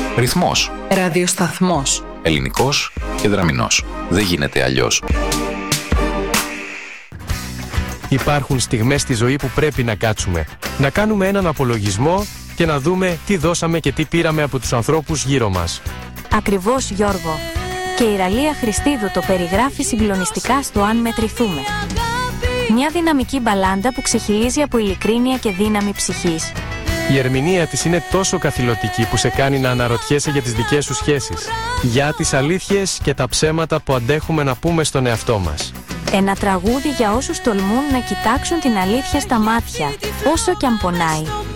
Ρυθμός. Ραδιοσταθμός. Ελληνικός και δραμηνός. Δεν γίνεται αλλιώς. Υπάρχουν στιγμές στη ζωή που πρέπει να κάτσουμε, να κάνουμε έναν απολογισμό και να δούμε τι δώσαμε και τι πήραμε από τους ανθρώπους γύρω μας. Ακριβώς, Γιώργο. Και η Ραλία Χριστίδου το περιγράφει συγκλονιστικά στο «Αν μετρηθούμε». Μια δυναμική μπαλάντα που ξεχυλίζει από ειλικρίνεια και δύναμη ψυχής. Η ερμηνεία της είναι τόσο καθηλωτική που σε κάνει να αναρωτιέσαι για τις δικές σου σχέσεις, για τις αλήθειες και τα ψέματα που αντέχουμε να πούμε στον εαυτό μας. Ένα τραγούδι για όσους τολμούν να κοιτάξουν την αλήθεια στα μάτια, όσο κι αν πονάει.